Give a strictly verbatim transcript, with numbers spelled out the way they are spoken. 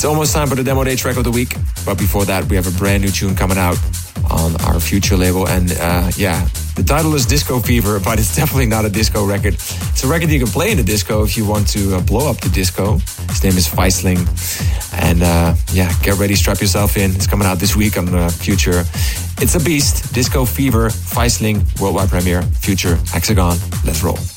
It's almost time for the Demo Day track of the week. But before that, we have a brand new tune coming out on our Future label. And uh, yeah, the title is Disco Fever, but it's definitely not a disco record. It's a record you can play in the disco if you want to uh, blow up the disco. His name is Feisling. And uh, yeah, get ready, strap yourself in. It's coming out this week on uh, Future. It's a beast. Disco Fever, Feisling, worldwide premiere, Future, Hexagon. Let's roll.